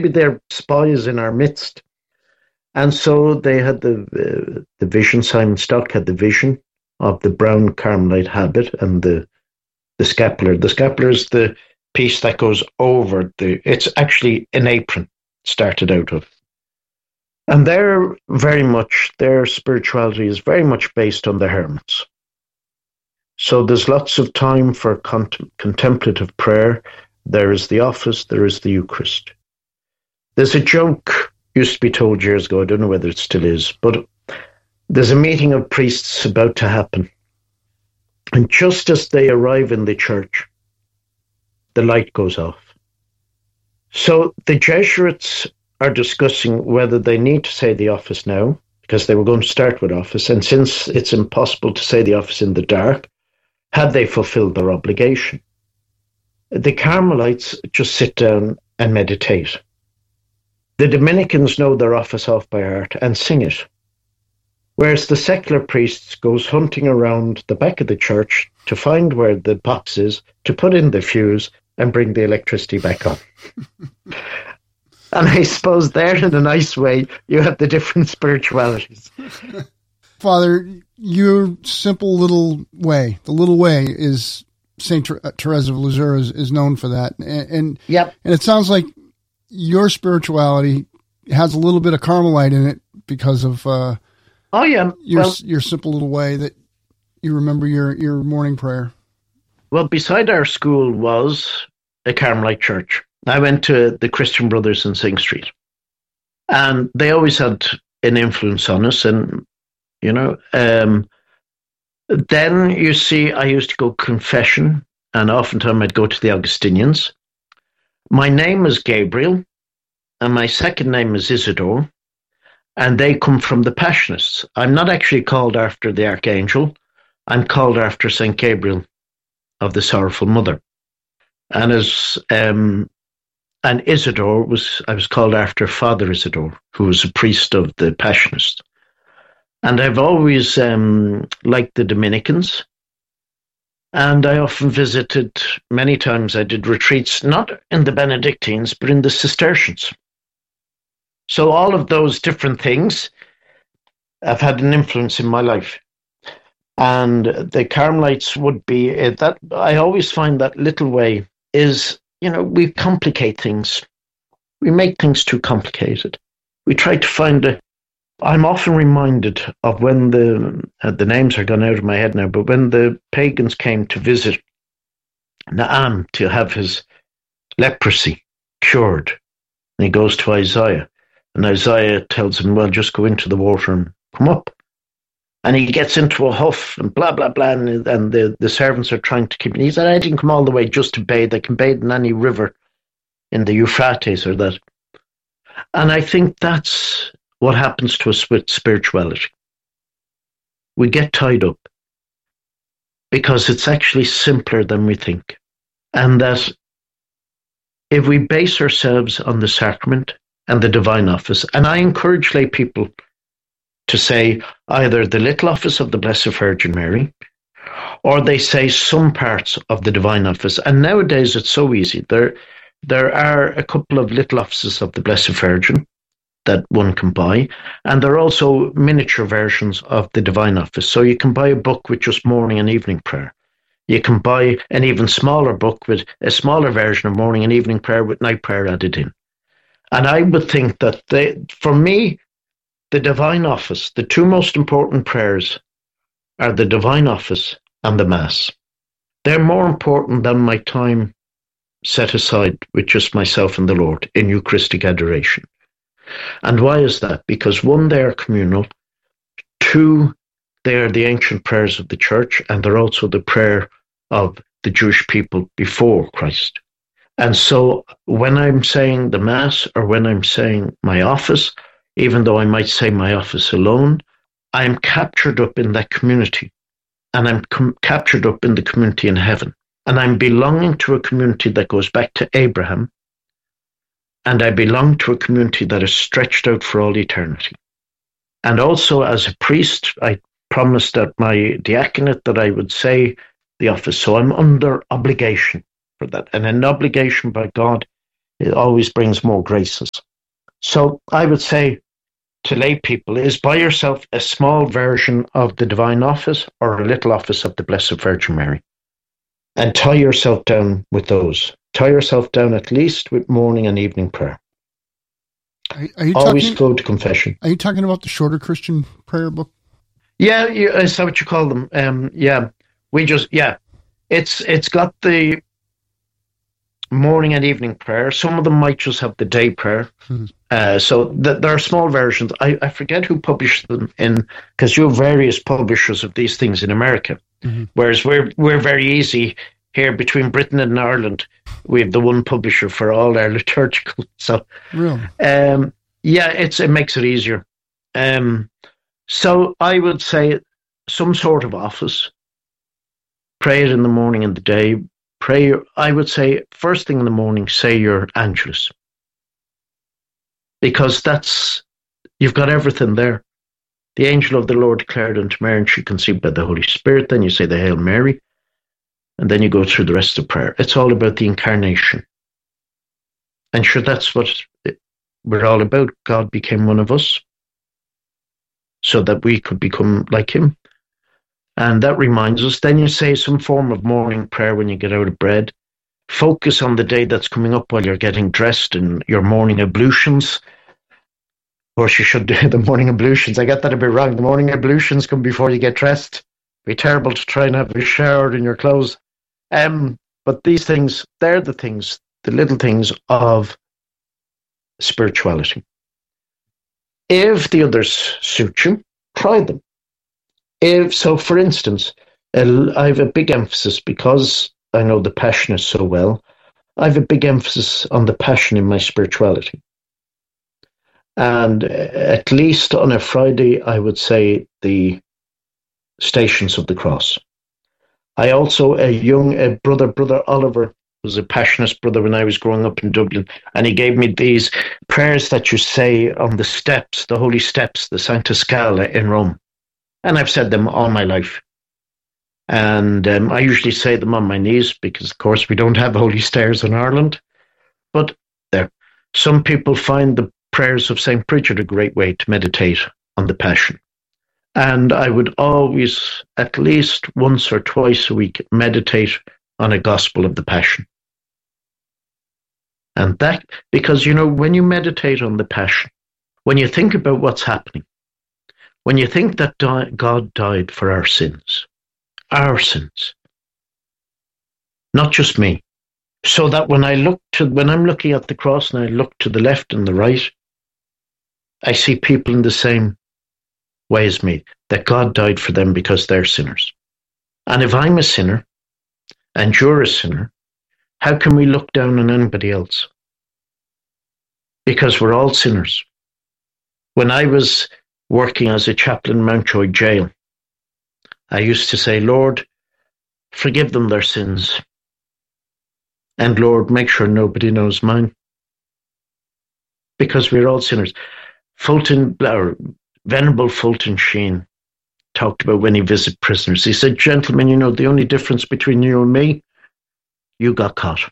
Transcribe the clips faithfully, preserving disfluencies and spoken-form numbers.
maybe they're spies in our midst. And so they had the uh, the vision. Simon Stock had the vision of the brown Carmelite habit and the the scapular. The scapular is the piece that goes over the. It's actually an apron. Started out of, and they're very much their spirituality is very much based on the hermits. So there's lots of time for cont- contemplative prayer. There is the office. There is the Eucharist. There's a joke used to be told years ago. I don't know whether it still is, but there's a meeting of priests about to happen. And just as they arrive in the church, the light goes off. So the Jesuits are discussing whether they need to say the office now, because they were going to start with office. And since it's impossible to say the office in the dark, had they fulfilled their obligation? The Carmelites just sit down and meditate. The Dominicans know their office off by heart and sing it. Whereas the secular priests goes hunting around the back of the church to find where the box is, to put in the fuse and bring the electricity back on. And I suppose there, in a nice way, you have the different spiritualities. Father, your simple little way, the little way is Saint Therese of Lisieux is, is known for that. And, and, yep. and it sounds like your spirituality has a little bit of Carmelite in it because of uh, oh yeah, your, well, your simple little way that you remember your, your morning prayer. Well, beside our school was a Carmelite church. I went to the Christian Brothers in Sing Street, and they always had an influence on us. And, you know, um, then you see, I used to go confession, and oftentimes I'd go to the Augustinians. My name is Gabriel, and my second name is Isidore, and they come from the Passionists. I'm not actually called after the Archangel. I'm called after Saint Gabriel of the Sorrowful Mother. And as um, and Isidore was, I was called after Father Isidore, who was a priest of the Passionists. And I've always um, liked the Dominicans. And I often visited, many times I did retreats, not in the Benedictines, but in the Cistercians. So all of those different things have had an influence in my life. And the Carmelites would be, uh, that I always find that little way is, you know, we complicate things. We make things too complicated. We try to find a, I'm often reminded of when the, uh, the names are gone out of my head now, but when the pagans came to visit Naaman to have his leprosy cured, and he goes to Isaiah, and Isaiah tells him, well, just go into the water and come up. And he gets into a huff and blah, blah, blah, and, and the, the servants are trying to keep him. He said, I didn't come all the way just to bathe. I can bathe in any river in the Euphrates or that. And I think that's what happens to us with spirituality. We get tied up because it's actually simpler than we think. And that if we base ourselves on the sacrament and the divine office, and I encourage lay people to say either the little office of the Blessed Virgin Mary, or they say some parts of the divine office. And nowadays it's so easy. There, there are a couple of little offices of the Blessed Virgin that one can buy, and there are also miniature versions of the divine office. So you can buy a book with just morning and evening prayer. You can buy an even smaller book with a smaller version of morning and evening prayer with night prayer added in. And I would think that they, for me, the divine office, the two most important prayers are the divine office and the Mass. They're more important than my time set aside with just myself and the Lord in Eucharistic adoration. And why is that? Because one, they are communal. Two, they are the ancient prayers of the Church, and they're also the prayer of the Jewish people before Christ. And so when I'm saying the Mass or when I'm saying my office, even though I might say my office alone, I'm captured up in that community, and I'm com- captured up in the community in heaven. And I'm belonging to a community that goes back to Abraham, and I belong to a community that is stretched out for all eternity. And also as a priest, I promised at my diaconate that I would say the office. So I'm under obligation for that. And an obligation by God It always brings more graces. So I would say to lay people is buy yourself a small version of the Divine Office or a little office of the Blessed Virgin Mary, and tie yourself down with those. Tie yourself down at least with morning and evening prayer. Are, are you Always talking, go to confession. Are you talking about the shorter Christian prayer book? Yeah, you, is that what you call them? Um, yeah, we just yeah, it's it's got the morning and evening prayer. Some of them might just have the day prayer. Mm-hmm. Uh, so th- there are small versions. I, I forget who published them in, because you have various publishers of these things in America. Mm-hmm. Whereas we're we're very easy here between Britain and Ireland. We have the one publisher for all our liturgical. So, really? um, yeah, it's it makes it easier. Um, so I would say some sort of office. Pray it in the morning and the day. Pray, I would say, first thing in the morning, say your Angelus. Because that's, you've got everything there. The angel of the Lord declared unto Mary, and she conceived by the Holy Spirit. Then you say the Hail Mary, and then you go through the rest of prayer. It's all about the incarnation. And sure, that's what we're all about. God became one of us so that we could become like him. And that reminds us, then you say some form of morning prayer when you get out of bed. Focus on the day that's coming up while you're getting dressed in your morning ablutions. Of course, you should do the morning ablutions. I got that a bit wrong. The morning ablutions come before you get dressed. It'd be terrible to try and have a shower in your clothes. Um, but these things, they're the things, the little things of spirituality. If the others suit you, try them. If so, for instance, I have a big emphasis, because I know the Passion is so well, I have a big emphasis on the Passion in my spirituality. And at least on a Friday, I would say the Stations of the Cross. I also, a young a brother, Brother Oliver, was a Passionist brother when I was growing up in Dublin, and he gave me these prayers that you say on the steps, the holy steps, the Sancta Scala in Rome. And I've said them all my life. And um, I usually say them on my knees because, of course, we don't have holy stairs in Ireland. But there, some people find the prayers of Saint Bridget a great way to meditate on the Passion. And I would always, at least once or twice a week, meditate on a Gospel of the Passion. And that, because, you know, when you meditate on the Passion, when you think about what's happening, when you think that di- God died for our sins, our sins, not just me, so that when I look to, when I'm looking at the cross and I look to the left and the right, I see people in the same way as me, that God died for them because they're sinners. And if I'm a sinner and you're a sinner, how can we look down on anybody else? Because we're all sinners. When I was working as a chaplain in Mountjoy Jail, I used to say, Lord, forgive them their sins. And Lord, make sure nobody knows mine. Because we're all sinners. Fulton, or Venerable Fulton Sheen talked about when he visited prisoners. He said, gentlemen, you know, the only difference between you and me, you got caught.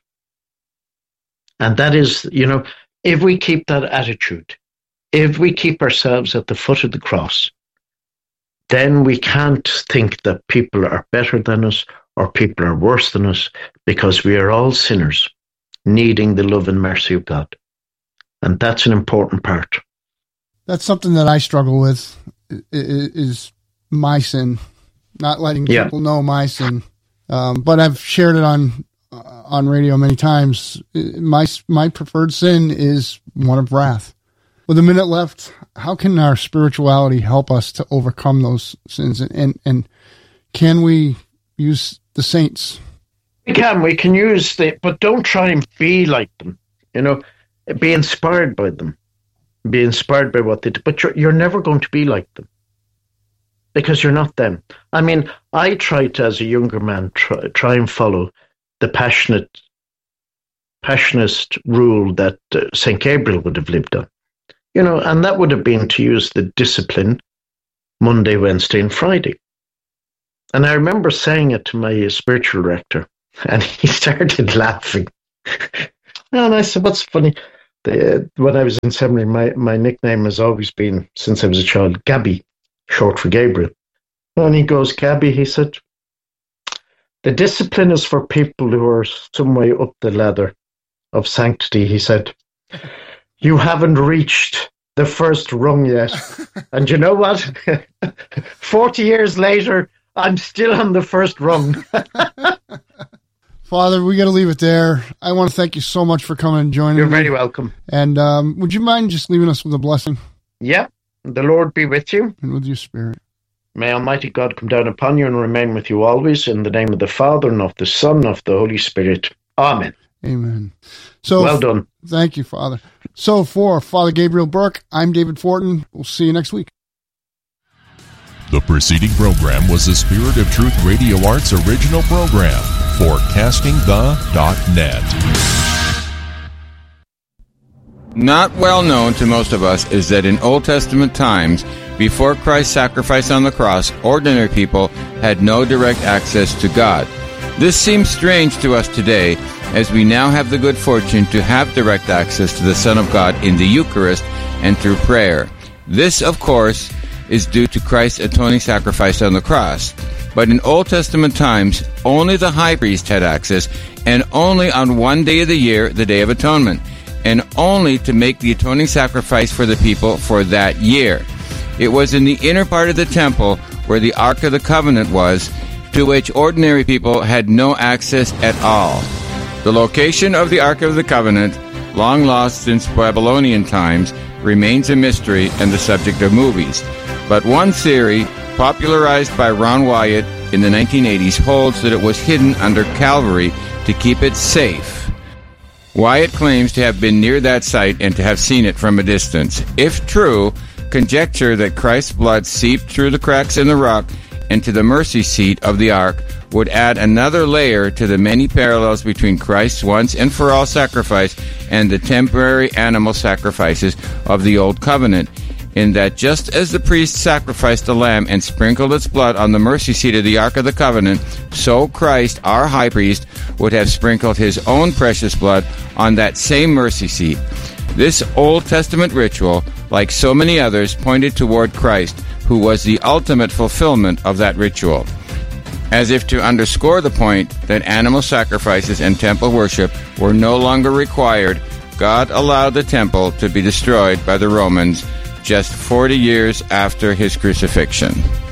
And that is, you know, if we keep that attitude, if we keep ourselves at the foot of the cross, then we can't think that people are better than us or people are worse than us, because we are all sinners needing the love and mercy of God. And that's an important part. That's something that I struggle with, is my sin, not letting yeah. people know my sin. Um, but I've shared it on uh, on radio many times. My my preferred sin is one of wrath. With a minute left, how can our spirituality help us to overcome those sins? And, and, and can we use the saints? We can. We can use the, but don't try and be like them. You know, be inspired by them. Be inspired by what they do. But you're, you're never going to be like them, because you're not them. I mean, I tried to, as a younger man, try, try and follow the passionate, passionist rule that uh, Saint Gabriel would have lived on. You know, and that would have been to use the discipline Monday, Wednesday, and Friday. And I remember saying it to my spiritual director, and he started laughing. And I said, what's funny? The, when I was in seminary, my, my nickname has always been, since I was a child, Gabby, short for Gabriel. And he goes, Gabby, he said, the discipline is for people who are some way up the ladder of sanctity. He said, you haven't reached the first rung yet. And you know what? forty years later, I'm still on the first rung. Father, we got to leave it there. I want to thank you so much for coming and joining You're me. You're very welcome. And um, would you mind just leaving us with a blessing? Yeah. The Lord be with you. And with your spirit. May Almighty God come down upon you and remain with you always, in the name of the Father, and of the Son, and of the Holy Spirit. Amen. Amen. So, well done. Thank you, Father. So for Father Gabriel Burke, I'm David Fortin. We'll see you next week. The preceding program was the Spirit of Truth Radio Arts original program for casting the dot net. Not well known to most of us is that in Old Testament times, before Christ's sacrifice on the cross, ordinary people had no direct access to God. This seems strange to us today, as we now have the good fortune to have direct access to the Son of God in the Eucharist and through prayer. This, of course, is due to Christ's atoning sacrifice on the cross. But in Old Testament times, only the high priest had access, and only on one day of the year, the Day of Atonement, and only to make the atoning sacrifice for the people for that year. It was in the inner part of the temple where the Ark of the Covenant was, to which ordinary people had no access at all. The location of the Ark of the Covenant, long lost since Babylonian times, remains a mystery and the subject of movies. But one theory, popularized by Ron Wyatt in the nineteen eighties, holds that it was hidden under Calvary to keep it safe. Wyatt claims to have been near that site and to have seen it from a distance. If true, conjecture that Christ's blood seeped through the cracks in the rock and to the mercy seat of the ark would add another layer to the many parallels between Christ's once and for all sacrifice and the temporary animal sacrifices of the Old Covenant, in that just as the priest sacrificed the lamb and sprinkled its blood on the mercy seat of the Ark of the Covenant, so Christ, our high priest, would have sprinkled his own precious blood on that same mercy seat. This Old Testament ritual, like so many others, pointed toward Christ, who was the ultimate fulfillment of that ritual. As if to underscore the point that animal sacrifices and temple worship were no longer required, God allowed the temple to be destroyed by the Romans just forty years after his crucifixion.